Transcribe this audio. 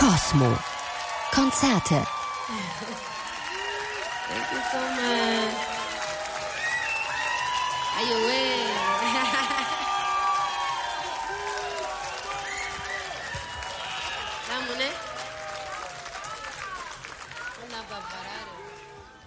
Cosmo. Konzerte. Thank you so much. Are you in? Siamo, né? Una babbarata.